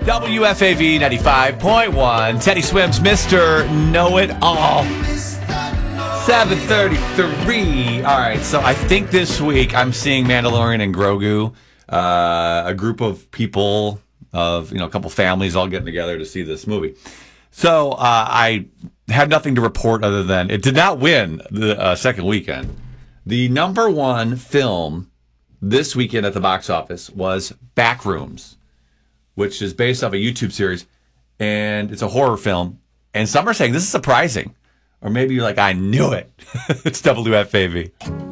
WFAV 95.1. Teddy Swims, Mr. Know-It-All. 7:33. All right, so I think this week I'm seeing Mandalorian and Grogu, a group of people of a couple families all getting together to see this movie. So I had nothing to report other than it did not win the second weekend. The number one film this weekend at the box office was Backrooms, which is based off a YouTube series, and it's a horror film. And some are saying this is surprising. Or maybe you're like, I knew it. It's WFAV.